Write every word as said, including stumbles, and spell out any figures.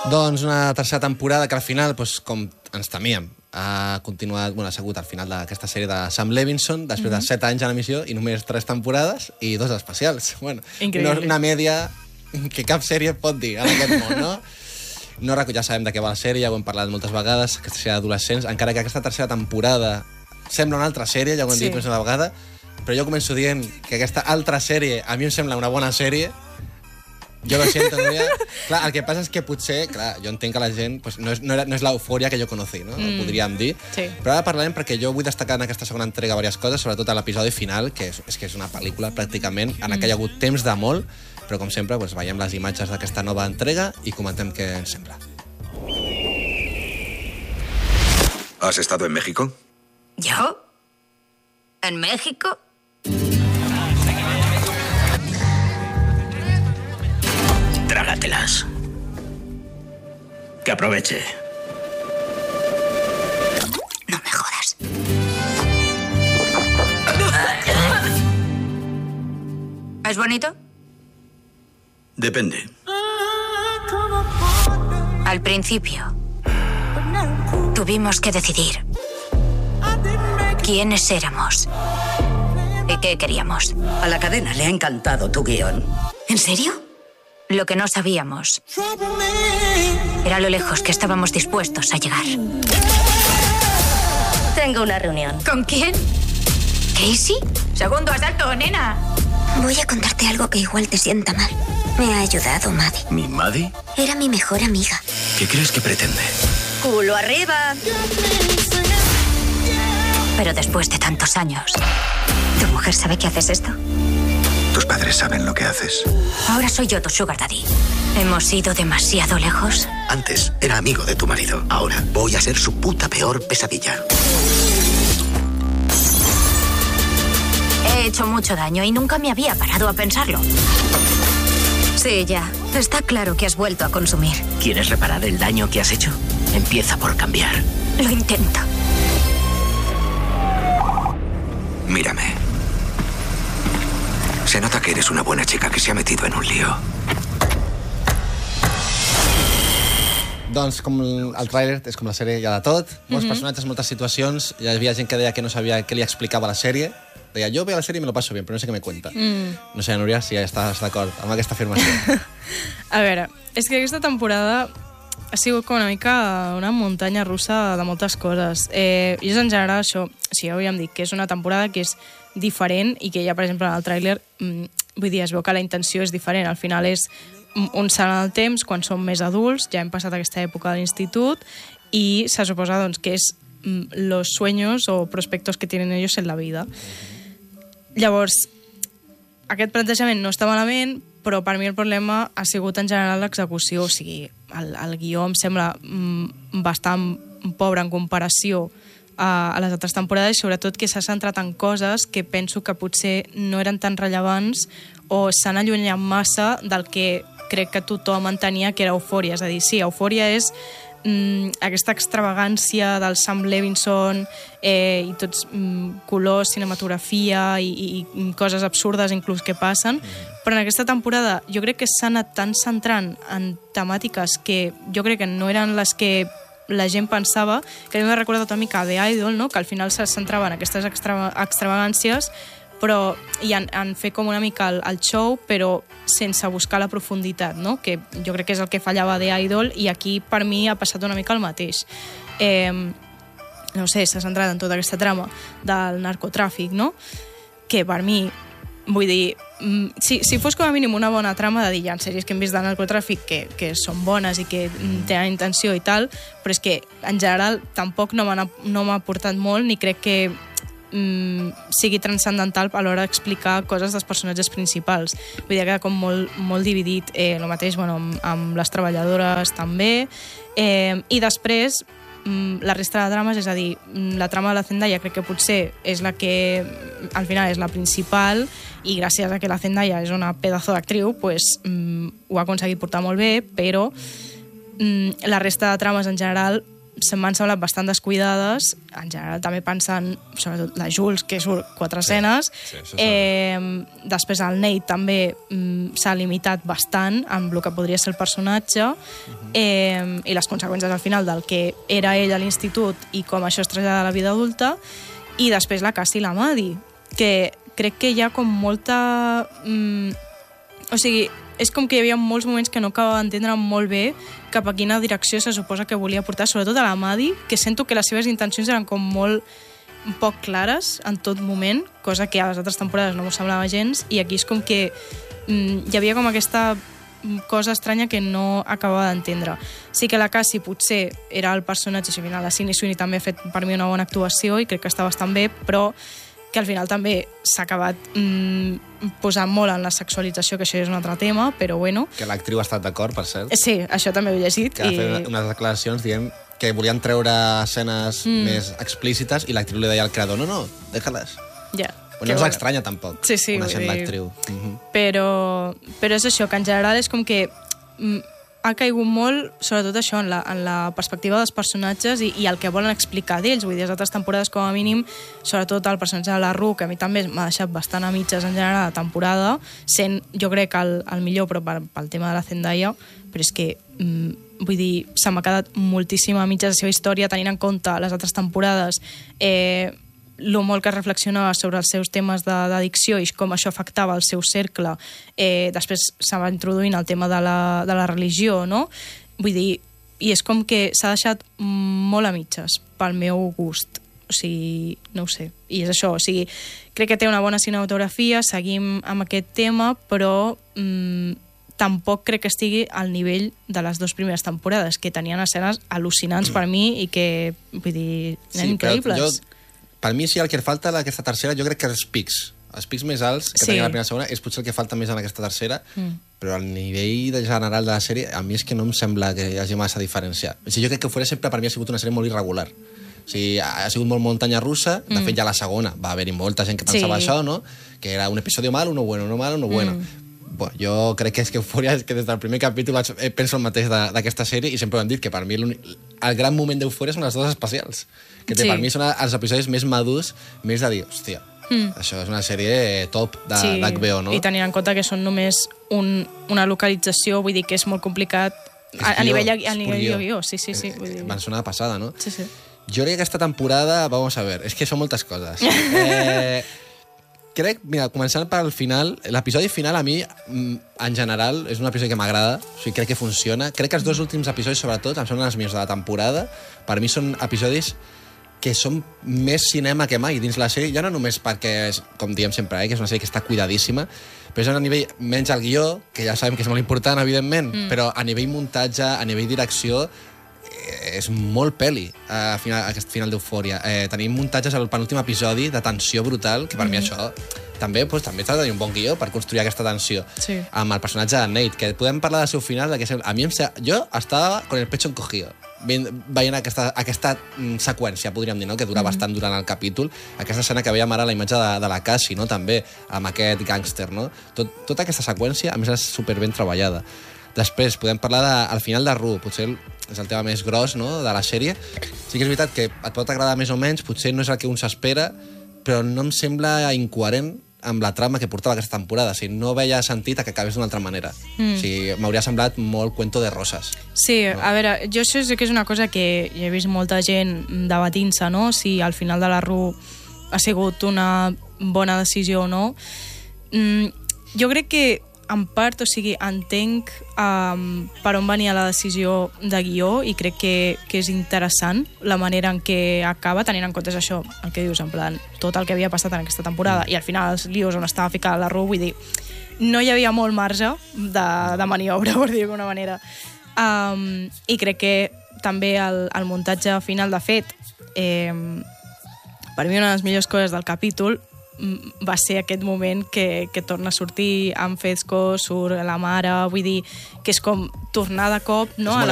Doncs una tercera temporada que al final, doncs, com ens temíem, ha continuat, bueno, ha sigut al final d'aquesta sèrie de Sam Levinson, després de set anys en emissió i només tres temporades i dos especials. Bueno, una, una media que cap sèrie pot dir en aquest món, no? No recull, ja sabem de què va la sèrie, ja ho hem parlat moltes vegades, aquesta sèrie d'adolescents, encara que aquesta tercera temporada sembla una altra sèrie, ja ho hem sí. dit més una vegada, però jo començo dient que aquesta altra sèrie a mi em sembla una bona sèrie. Jo lo siento, Núria. Clar, el que passa és que potser, clar, jo entenc que la gent pues, no és, no, era, no és l'eufòria que jo conocí, no? Mm. Podríem dir. Sí. Però ara parlarem perquè jo vull destacar en aquesta segona entrega diverses coses, sobretot a l'episodi final, que és, és que és una pel·lícula pràcticament en mm. què hi ha hagut temps de molt, però com sempre pues, veiem les imatges d'aquesta nova entrega i comentem què ens sembla. ¿Has estado en México? ¿Yo? ¿En México? Trágatelas. Que aproveche. No me jodas. ¿Es bonito? Depende. Al principio, tuvimos que decidir quiénes éramos y qué queríamos. A la cadena le ha encantado tu guión. ¿En serio? Lo que no sabíamos era lo lejos que estábamos dispuestos a llegar. Tengo una reunión. ¿Con quién? ¿Casey? Segundo asalto, nena. Voy a contarte algo que igual te sienta mal. Me ha ayudado Maddie. ¿Mi Maddie? Era mi mejor amiga. ¿Qué crees que pretende? ¡Culo arriba! Pero después de tantos años, ¿tu mujer sabe que haces esto? ¿Tus padres saben lo que haces? Ahora soy yo tu sugar daddy. ¿Hemos ido demasiado lejos? Antes era amigo de tu marido. Ahora voy a ser su puta peor pesadilla. He hecho mucho daño y nunca me había parado a pensarlo. Sí, ya. Está claro que has vuelto a consumir. ¿Quieres reparar el daño que has hecho? Empieza por cambiar. Lo intento. Mírame. Se nota que eres una buena chica que se ha metido en un lío. Doncs, com el tràiler, és com la sèrie ja de tot. Molts mm-hmm. personatges, moltes situacions. Hi havia gent que deia que no sabia què li explicava la sèrie. Deia, jo veig la sèrie i me lo passo bien, però no sé què me cuenta. Mm. No sé, Núria, si ja estàs d'acord amb aquesta afirmació. A veure, és que aquesta temporada ha sigut com una mica una muntanya russa de moltes coses. Eh, I és en general això, sí, ja ho havíem dit, que és una temporada que és diferent i que ja, per exemple, en el tràiler, mm, vull dir, es veu que la intenció és diferent. Al final és un salt en el temps, quan som més adults, ja hem passat aquesta època de l'institut i se suposa doncs, que és mm, los sueños o prospectos que tienen ellos en la vida. Llavors, aquest plantejament no està malament, però per mi el problema ha sigut en general l'execució. O sigui, el, el guió em sembla mm, bastant pobre en comparació a, a les altres temporades i sobretot que s'ha centrat en coses que penso que potser no eren tan rellevants o s'han allunyat massa del que crec que tothom entenia que era Eufòria. És a dir, sí, Eufòria és mm, aquesta extravagància del Sam Levinson eh, i tots mm, colors, cinematografia i, i, i coses absurdes inclús que passen, però en aquesta temporada jo crec que s'ha anat tan centrant en temàtiques que jo crec que no eren les que la gent pensava, que m'ha recordat una mica The Idol, no? Que al final se centrava en aquestes extra, extravagàncies, però i han, han fet com una mica el, el show, però sense buscar la profunditat, no? Que jo crec que és el que fallava The Idol, i aquí per mi ha passat una mica el mateix. Eh, no sé, s'ha centrat en tota aquesta trama del narcotràfic, no? Que per mi, vull dir, si, si fos com a mínim una bona trama de dir, hi ha sèries que hem vist de narcotràfic que, que són bones i que tenen intenció i tal, però és que en general tampoc no m'ha no m'ha aportat molt, ni crec que mm, sigui transcendental a l'hora d'explicar coses dels personatges principals. Vull dir, queda com molt, molt dividit, eh, el mateix bueno, amb, amb les treballadores també, eh, i després la resta de drames, és a dir, la trama de la Zendaya crec que potser és la que al final és la principal, i gràcies a que la Zendaya és una pedazo d'actriu, pues, mm, ho ha aconseguit portar molt bé, però mm, la resta de trames en general m'han semblat bastant descuidades, en general també pensant, sobretot la Jules, que surt quatre escenes, sí, sí, eh, després el Nate també mm, s'ha limitat bastant amb el que podria ser el personatge, uh-huh. eh, i les conseqüències al final del que era ell a l'institut i com això es trasllada a la vida adulta, i després la Cassie i la Maddie, que crec que hi ha com molta... Mm, o sigui, és com que hi havia molts moments que no acabava d'entendre molt bé cap a quina direcció se suposa que volia portar, sobretot a la Maddie, que sento que les seves intencions eren com molt poc clares en tot moment, cosa que a les altres temporades no m'ho semblava gens, i aquí és com que mm, hi havia com aquesta cosa estranya que no acabava d'entendre. Sí que la Cassie potser era el personatge, i al final la Sydney Sweeney també ha fet per mi una bona actuació i crec que està bastant bé, però que al final també s'ha acabat mm, posant molt en la sexualització, que això és un altre tema, però bueno... Que l'actriu ha estat d'acord, per cert. Sí, això també ho he llegit. Que i... ha fet unes declaracions dient que volien treure escenes mm. més explícites i l'actriu li deia al creador, no, no, déjales. Ja. Bueno, no ens estranya tampoc, sí, sí, coneixent dir... l'actriu. Uh-huh. Però, però és això, que en general és com que mm, ha caigut molt, sobretot això, en la, en la perspectiva dels personatges i, i el que volen explicar d'ells. Vull dir, les altres temporades, com a mínim, sobretot el personatge de la Rue, que a mi també m'ha deixat bastant a mitges en general la temporada, sent, jo crec, el, el millor, però per, pel tema de la Zendaya, però és que, mm, vull dir, se m'ha quedat moltíssim a mitges la seva història, tenint en compte les altres temporades, eh, lo molt que reflexionava sobre els seus temes d'addicció i com això afectava el seu cercle. Eh, després se va introduint el tema de la, de la religió, no? Vull dir, i és com que s'ha deixat molt a mitges, pel meu gust. O sigui, no ho sé. I és això, o sigui, crec que té una bona cinematografia, seguim amb aquest tema, però mm, tampoc crec que estigui al nivell de les dues primeres temporades, que tenien escenes al·lucinants per mi i que, vull dir, eren sí, increïbles. Jo... Per mi, sí, el que falta a aquesta tercera, jo crec que els pics. Els pics més alts que sí. tenia la primera i segona és potser el que falta més en aquesta tercera, mm. però al nivell de general de la sèrie, a mi és que no em sembla que hi hagi massa diferència. O sigui, jo crec que Euphoria sempre per mi ha sigut una sèrie molt irregular. O sigui, ha sigut molt muntanya russa. De mm. fet, ja la segona va haver-hi molta gent que pensava sí. això, no? Que era un episodi mal, uno bueno, uno malo, uno bueno. Mm. Bueno, jo crec que és que Euphoria, és que des del primer capítol penso el mateix d'aquesta sèrie i sempre ho hem dit, que per mi el gran moment d'Euphoria són les dues especials. Que té, sí. per mi són els episodis més madurs, més de dir, hòstia, mm. això és una sèrie top d'H B O, no? I tenint en compte que són només un, una localització, vull dir que és molt complicat a, a nivell a nivell de guió, sí, sí, sí. Vull dir... Van sonar de passada, no? Sí, sí. Jo crec que aquesta temporada, vamos a ver, és que són moltes coses. eh, crec, mira, començant pel final, l'episodi final a mi, en general, és un episodi que m'agrada, o sigui, crec que funciona. Crec que els dos últims episodis, sobretot, em semblen els millors de la temporada. Per mi són episodis que són més cinema que mai dins la sèrie, ja no només perquè, com diem sempre, eh, que és una sèrie que està cuidadíssima, però és a nivell menys el guió, que ja sabem que és molt important, evidentment, mm. però a nivell muntatge, a nivell direcció, eh, és molt peli a final, aquest final d'Eufòria. Eh, tenim muntatges al penúltim episodi de tensió brutal, que per mm. mi això també, doncs, també s'ha de tenir un bon guió per construir aquesta tensió. Sí. Amb el personatge de Nate, que podem parlar del seu final, de que a mi em sé, jo estava con el pecho encogido veient aquesta, aquesta seqüència, podríem dir, no? Que dura mm-hmm. bastant durant el capítol, aquesta escena que veiem ara la imatge de, de la Cassie, no? També, amb aquest gàngster, no? Tot, tota aquesta seqüència, a més, és superben treballada. Després, podem parlar de, al final de Rue, potser és el tema més gros, no?, de la sèrie. Sí que és veritat que et pot agradar més o menys, potser no és el que un s'espera, però no em sembla incoherent amb la trama que portava aquesta temporada. O sigui, no veia sentit a que acabés d'una altra manera. Mm. O sigui, m'hauria semblat molt cuento de roses. Sí, no? A veure, jo això és que és una cosa que he vist molta gent debatint-se, no?, si al final de la Rue ha sigut una bona decisió o no. Mm, jo crec que en part, o sigui, entenc um, per on venia la decisió de guió i crec que, que és interessant la manera en què acaba, tenint en compte això, el que dius, en plan, tot el que havia passat en aquesta temporada mm. i al final els lios on estava ficada la Rue, vull dir, no hi havia molt marge de, de maniobra, per dir d'alguna manera. Um, I crec que també el, el muntatge final, de fet, eh, per mi una de les millors coses del capítol va ser aquest moment que, que torna a sortir amb Fezco, surt la mare, vull dir que és com tornar de cop, no? És molt